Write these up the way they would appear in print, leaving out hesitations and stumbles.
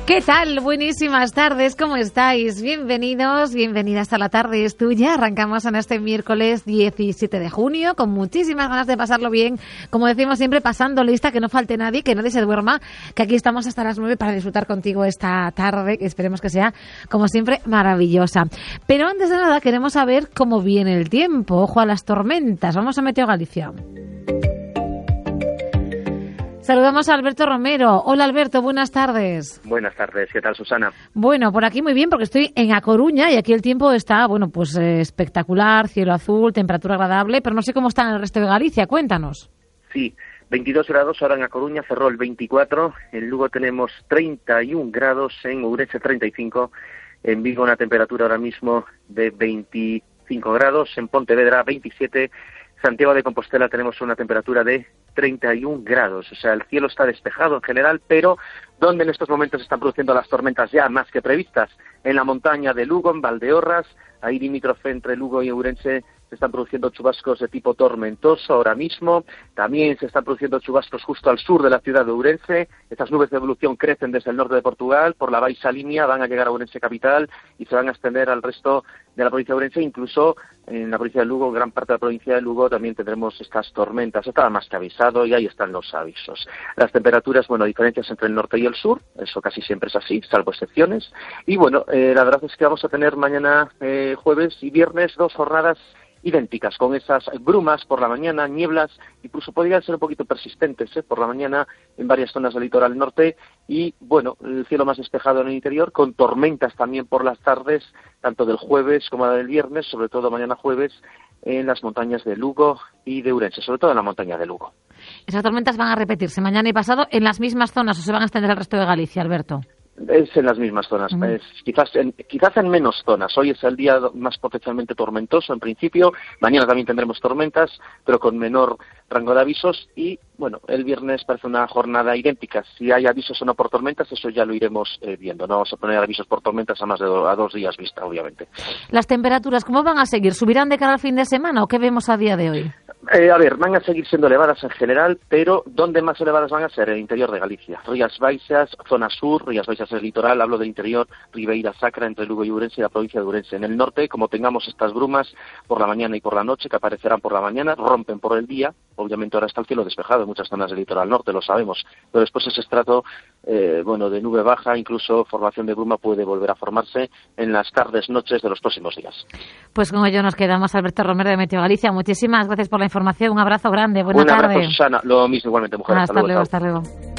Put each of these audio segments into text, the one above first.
¿Qué tal? Buenísimas tardes, ¿cómo estáis? Bienvenidos, bienvenidas a La Tarde es Tuya. Arrancamos en este miércoles 17 de junio con muchísimas ganas de pasarlo bien. Como decimos siempre, pasando lista, que no falte nadie, que nadie se duerma, que aquí estamos hasta las 9 para disfrutar contigo esta tarde, que esperemos que sea, como siempre, maravillosa. Pero antes de nada, queremos saber cómo viene el tiempo. Ojo a las tormentas. Vamos a Meteo Galicia. Saludamos a Alberto Romero. Hola Alberto, buenas tardes. Buenas tardes, ¿qué tal Susana? Bueno, por aquí muy bien porque estoy en A Coruña y aquí el tiempo está, bueno, pues espectacular, cielo azul, temperatura agradable, pero no sé cómo está en el resto de Galicia, cuéntanos. Sí, 22 grados ahora en A Coruña, Ferrol 24, en Lugo tenemos 31 grados, en Ourense 35, en Vigo una temperatura ahora mismo de 25 grados, en Pontevedra 27, Santiago de Compostela tenemos una temperatura de 31 grados, o sea, el cielo está despejado en general, pero donde en estos momentos se están produciendo las tormentas ya más que previstas, en la montaña de Lugo, en Valdeorras, ahí limítrofe entre Lugo y Ourense, se están produciendo chubascos de tipo tormentoso ahora mismo, también se están produciendo chubascos justo al sur de la ciudad de Ourense, estas nubes de evolución crecen desde el norte de Portugal, por la Baixa Línea van a llegar a Ourense capital y se van a extender al resto de la provincia de Ourense, incluso en la provincia de Lugo, gran parte de la provincia de Lugo también tendremos estas tormentas, estaba más que avisado y ahí están los avisos. Las temperaturas, bueno, diferencias entre el norte y el sur, eso casi siempre es así, salvo excepciones, y bueno, la verdad es que vamos a tener mañana jueves y viernes 2 jornadas idénticas, con esas brumas por la mañana, nieblas, incluso podrían ser un poquito persistentes por la mañana en varias zonas del litoral norte y, bueno, el cielo más despejado en el interior, con tormentas también por las tardes, tanto del jueves como del viernes, sobre todo mañana jueves, en las montañas de Lugo y de Ourense, sobre todo en la montaña de Lugo. ¿Esas tormentas van a repetirse mañana y pasado en las mismas zonas o se van a extender al resto de Galicia, Alberto? Es en las mismas zonas, quizás en menos zonas. Hoy es el día más potencialmente tormentoso en principio, mañana también tendremos tormentas, pero con menor rango de avisos y, bueno, el viernes parece una jornada idéntica. Si hay avisos o no por tormentas, eso ya lo iremos viendo. No vamos a poner avisos por tormentas a más de a 2 días vista, obviamente. ¿Las temperaturas cómo van a seguir? ¿Subirán de cara al fin de semana o qué vemos a día de hoy? A ver, van a seguir siendo elevadas en general, pero ¿dónde más elevadas van a ser? En el interior de Galicia. Rías Baixas, zona sur, Rías Baixas del litoral, hablo del interior, Ribeira Sacra, entre Lugo y Ourense y la provincia de Ourense. En el norte, como tengamos estas brumas por la mañana y por la noche, que aparecerán por la mañana, rompen por el día, obviamente ahora está el cielo despejado en muchas zonas del litoral norte, lo sabemos, pero después ese estrato, de nube baja, incluso formación de bruma puede volver a formarse en las tardes, noches de los próximos días. Pues con ello nos quedamos. Alberto Romero de Meteo Galicia, muchísimas gracias por la información, un abrazo grande, buena tarde. Un abrazo, Susana, lo mismo igualmente, mujer. Hasta luego, hasta luego.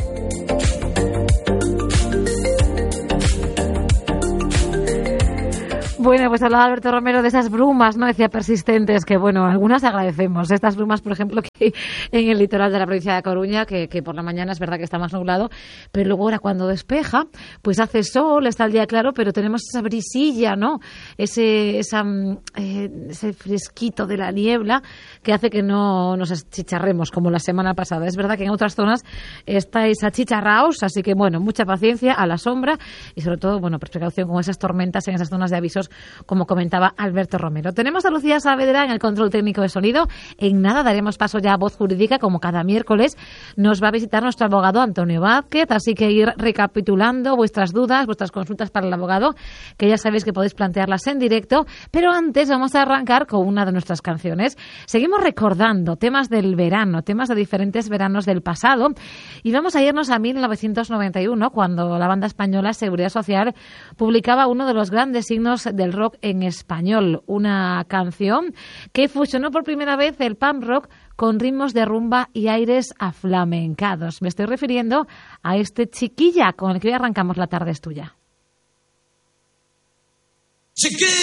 Bueno, pues hablaba Alberto Romero de esas brumas, ¿no? Decía persistentes, que bueno, algunas agradecemos. Estas brumas, por ejemplo, que en el litoral de la provincia de Coruña, que por la mañana es verdad que está más nublado, pero luego ahora cuando despeja, pues hace sol, está el día claro, pero tenemos esa brisilla, ¿no? Ese fresquito de la niebla que hace que no nos achicharremos como la semana pasada. Es verdad que en otras zonas estáis achicharraos, así que bueno, mucha paciencia a la sombra y sobre todo, bueno, precaución con esas tormentas en esas zonas de avisos, como comentaba Alberto Romero. Tenemos a Lucía Saavedra en el control técnico de sonido. En nada daremos paso ya a Voz Jurídica, como cada miércoles. Nos va a visitar nuestro abogado Antonio Vázquez, así que ir recapitulando vuestras dudas, vuestras consultas para el abogado, que ya sabéis que podéis plantearlas en directo. Pero antes vamos a arrancar con una de nuestras canciones. Seguimos recordando temas del verano, temas de diferentes veranos del pasado, y vamos a irnos a 1991, cuando la banda española Seguridad Social publicaba uno de los grandes signos del rock en español, una canción que fusionó por primera vez el punk rock con ritmos de rumba y aires aflamencados. Me estoy refiriendo a este Chiquilla, con el que hoy arrancamos La Tarde es Tuya. Chiquilla.